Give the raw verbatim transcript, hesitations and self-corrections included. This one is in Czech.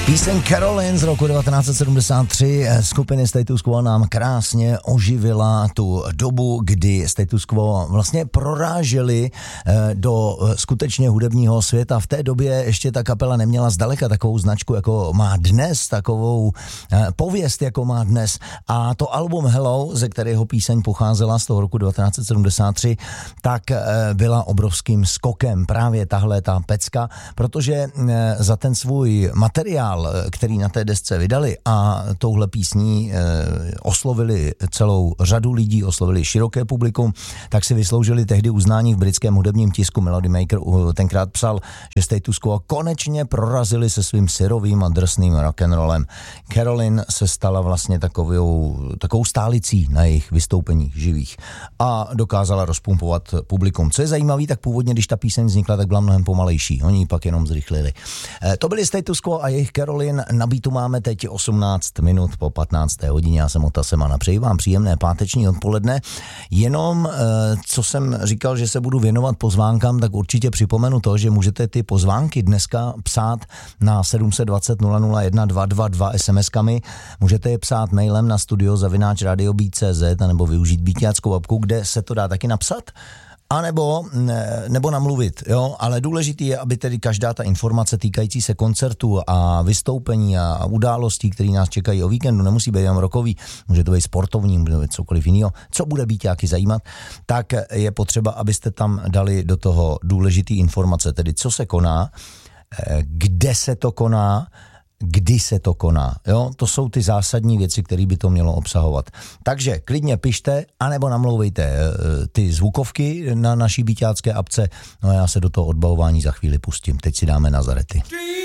Píseň Caroline z roku devatenáct set sedmdesát tři skupiny Status Quo nám krásně oživila tu dobu, kdy Status Quo vlastně proráželi do skutečně hudebního světa. V té době ještě ta kapela neměla zdaleka takovou značku, jako má dnes, takovou pověst, jako má dnes. A to album Hello, ze kterého píseň pocházela z toho roku devatenáct set sedmdesát tři, tak byla obrovským skokem právě tahle ta pecka, protože za ten svůj materiál, který na té desce vydali a touhle písní e, oslovili celou řadu lidí, oslovili široké publikum, tak si vysloužili tehdy uznání v britském hudebním tisku. Melody Maker tenkrát psal, že Status Quo konečně prorazili se svým syrovým a drsným rock'n'rollem. Caroline se stala vlastně takovou, takovou stálicí na jejich vystoupeních živých a dokázala rozpumpovat publikum. Co je zajímavé, tak původně, když ta píseň vznikla, tak byla mnohem pomalejší. Oni ji pak jenom zrychlili. E, to byli Status Quo a jejich Caroline. Na beatu máme teď osmnáct minut po patnácté hodině. Já jsem Ota Semana. Přeji vám příjemné páteční odpoledne. Jenom, co jsem říkal, že se budu věnovat pozvánkám, tak určitě připomenu to, že můžete ty pozvánky dneska psát na sedm set dvacet nula nula jedna dva dva dva es em eskami. Můžete je psát mailem na studio zavináč radiobeat tečka cé zet nebo využít beatáckou apku, kde se to dá taky napsat. A nebo, nebo namluvit, jo, ale důležitý je, aby tedy každá ta informace týkající se koncertu a vystoupení a událostí, které nás čekají o víkendu, nemusí být jenom rockový, může to být sportovní, může to být cokoliv jiného, co bude být nějaký zajímat, tak je potřeba, abyste tam dali do toho důležitý informace, tedy co se koná, kde se to koná, kdy se to koná. Jo? To jsou ty zásadní věci, které by to mělo obsahovat. Takže klidně pište, anebo namlouvejte ty zvukovky na naší beatácké apce. No a já se do toho odbavování za chvíli pustím. Teď si dáme Nazarety.